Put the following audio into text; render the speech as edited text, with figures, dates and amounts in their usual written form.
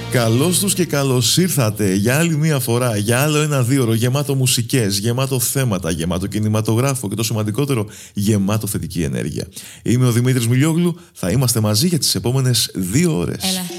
Καλώς τους και καλώς ήρθατε για άλλη μία φορά, για άλλο ένα 2ωρο γεμάτο μουσικές, γεμάτο θέματα, γεμάτο κινηματογράφο και το σημαντικότερο, γεμάτο θετική ενέργεια. Είμαι ο Δημήτρης Μιλιόγλου, θα είμαστε μαζί για τις επόμενες 2 ώρες. Έλα.